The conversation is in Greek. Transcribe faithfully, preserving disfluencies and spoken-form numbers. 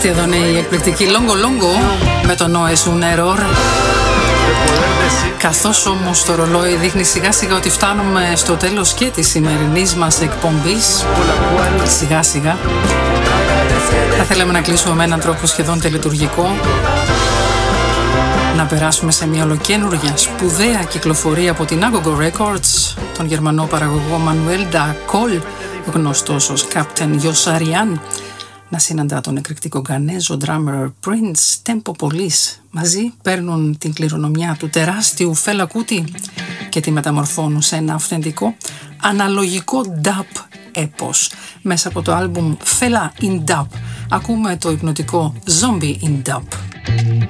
Αυτή εδώ είναι η εκπληκτική Longo Longo με το No es un error. Καθώς όμως το ρολόι δείχνει σιγά σιγά ότι φτάνουμε στο τέλος και της σημερινής μας εκπομπής, σιγά σιγά, θα θέλαμε να κλείσουμε με έναν τρόπο σχεδόν τελετουργικό, να περάσουμε σε μια ολοκένουργια σπουδαία κυκλοφορία από την Agogo Records, τον γερμανό παραγωγό Manuel da Col, γνωστός ως Captain Yossarian, να συναντά τον εκρηκτικό Γκανέζο drummer Prince Tempo Police. Μαζί παίρνουν την κληρονομιά του τεράστιου Fela Kuti και τη μεταμορφώνουν σε ένα αυθεντικό αναλογικό dub έπος. Μέσα από το άλμπουμ Fela in Dub ακούμε το υπνοτικό Zombie in Dub.